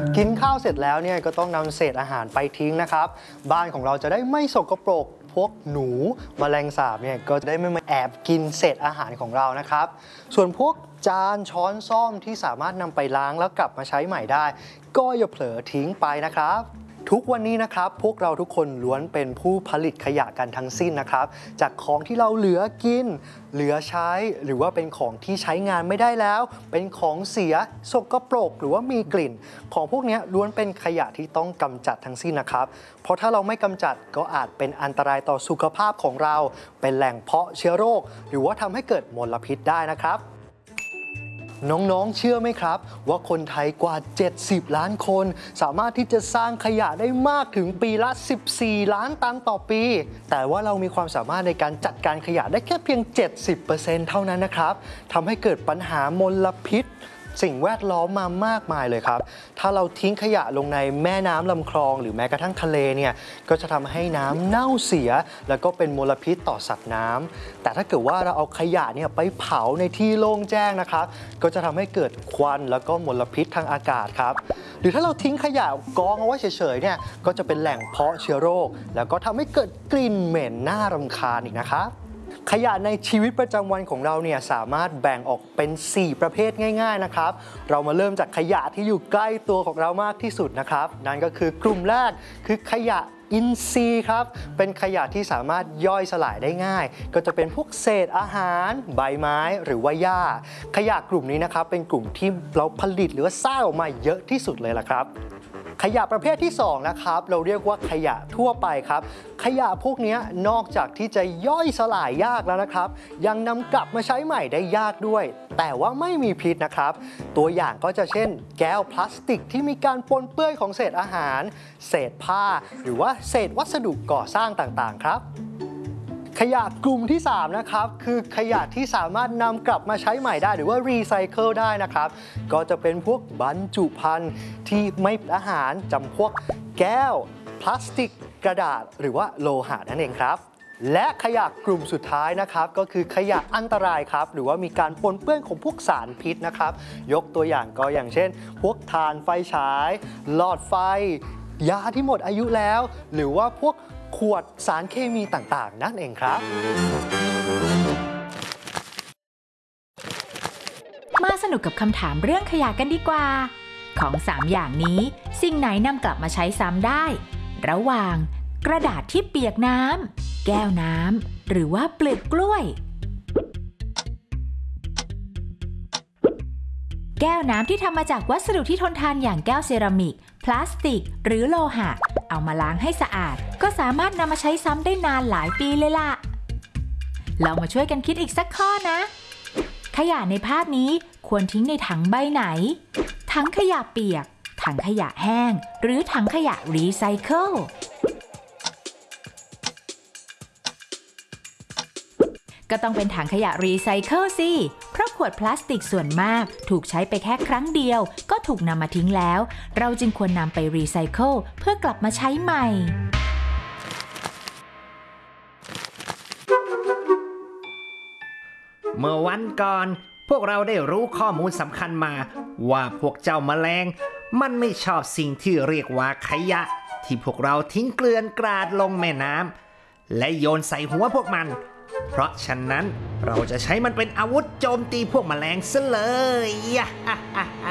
กินข้าวเสร็จแล้วเนี่ยก็ต้องนำเศษอาหารไปทิ้งนะครับบ้านของเราจะได้ไม่สกปรกพวกหนูแมลงสาบเนี่ยก็จะได้ไม่มาแอบกินเศษอาหารของเรานะครับส่วนพวกจานช้อนส้อมที่สามารถนำไปล้างแล้วกลับมาใช้ใหม่ได้ก็อย่าเผลอทิ้งไปนะครับทุกวันนี้นะครับพวกเราทุกคนล้วนเป็นผู้ผลิตขยะกันทั้งสิ้นนะครับจากของที่เราเหลือกินเหลือใช้หรือว่าเป็นของที่ใช้งานไม่ได้แล้วเป็นของเสียสกปรกหรือว่ามีกลิ่นของพวกนี้ล้วนเป็นขยะที่ต้องกำจัดทั้งสิ้นนะครับเพราะถ้าเราไม่กำจัดก็อาจเป็นอันตรายต่อสุขภาพของเราเป็นแหล่งเพาะเชื้อโรคหรือว่าทำให้เกิดมลพิษได้นะครับน้องๆเชื่อไหมครับว่าคนไทยกว่า70ล้านคนสามารถที่จะสร้างขยะได้มากถึงปีละ14ล้านตันต่อปีแต่ว่าเรามีความสามารถในการจัดการขยะได้แค่เพียง 70% เท่านั้นนะครับทำให้เกิดปัญหามลพิษสิ่งแวดล้อมมามากมายเลยครับถ้าเราทิ้งขยะลงในแม่น้ำลำคลองหรือแม้กระทั่งทะเลเนี่ยก็จะทำให้น้ำเน่าเสียแล้วก็เป็นมลพิษต่อสัตว์น้ำแต่ถ้าเกิดว่าเราเอาขยะเนี่ยไปเผาในที่โล่งแจ้งนะครับก็จะทำให้เกิดควันแล้วก็มลพิษทางอากาศครับหรือถ้าเราทิ้งขยะกองเอาไว้เฉยๆเนี่ยก็จะเป็นแหล่งเพาะเชื้อโรคแล้วก็ทำให้เกิดกลิ่นเหม็นน่ารำคาญอีกนะครับขยะในชีวิตประจำวันของเราเนี่ยสามารถแบ่งออกเป็น4ประเภทง่ายๆนะครับเรามาเริ่มจากขยะที่อยู่ใกล้ตัวของเรามากที่สุดนะครับนั่นก็คือกลุ่มแรกคือขยะอินทรีย์ครับเป็นขยะที่สามารถย่อยสลายได้ง่ายก็จะเป็นพวกเศษอาหารใบไม้หรือว่าหญ้าขยะกลุ่มนี้นะครับเป็นกลุ่มที่เราผลิตหรือว่าสร้างออกมาเยอะที่สุดเลยล่ะครับขยะประเภทที่2นะครับเราเรียกว่าขยะทั่วไปครับขยะพวกนี้นอกจากที่จะย่อยสลายยากแล้วนะครับยังนำกลับมาใช้ใหม่ได้ยากด้วยแต่ว่าไม่มีพิษนะครับตัวอย่างก็จะเช่นแก้วพลาสติกที่มีการปนเปื้อนของเศษอาหารเศษผ้าหรือว่าเศษวัสดุก่อสร้างต่างๆครับขยะกลุ่มที่3นะครับคือขยะที่สามารถนำกลับมาใช้ใหม่ได้หรือว่ารีไซเคิลได้นะครับก็จะเป็นพวกบรรจุภัณฑ์ที่ไม่อาหารจำพวกแก้วพลาสติกกระดาษหรือว่าโลหะนั่นเองครับและขยะกลุ่มสุดท้ายนะครับก็คือขยะอันตรายครับหรือว่ามีการปนเปื้อนของพวกสารพิษนะครับยกตัวอย่างก็อย่างเช่นพวกถ่านไฟฉายหลอดไฟยาที่หมดอายุแล้วหรือว่าพวกขวดสารเคมีต่างๆนั่นเองครับมาสนุกกับคำถามเรื่องขยะกันดีกว่าของ3อย่างนี้สิ่งไหนนำกลับมาใช้ซ้ำได้ระหว่างกระดาษที่เปียกน้ำแก้วน้ำหรือว่าเปลือกกล้วยแก้วน้ำที่ทำมาจากวัสดุที่ทนทานอย่างแก้วเซรามิกพลาสติกหรือโลหะเอามาล้างให้สะอาดก็สามารถนำมาใช้ซ้ำได้นานหลายปีเลยล่ะเรามาช่วยกันคิดอีกสักข้อนะขยะในภาพนี้ควรทิ้งในถังใบไหนถังขยะเปียกถังขยะแห้งหรือถังขยะรีไซเคิลก็ต้องเป็นถังขยะรีไซเคิลสิเพราะขวดพลาสติกส่วนมากถูกใช้ไปแค่ครั้งเดียวก็ถูกนำมาทิ้งแล้วเราจึงควรนำไปรีไซเคิลเพื่อกลับมาใช้ใหม่เมื่อวันก่อนพวกเราได้รู้ข้อมูลสำคัญมาว่าพวกเจ้าแมลงมันไม่ชอบสิ่งที่เรียกว่าขยะที่พวกเราทิ้งเกลื่อนกราดลงแม่น้ำและโยนใส่หัวพวกมันเพราะฉะนั้นเราจะใช้มันเป็นอาวุธโจมตีพวกแมลงซะเลย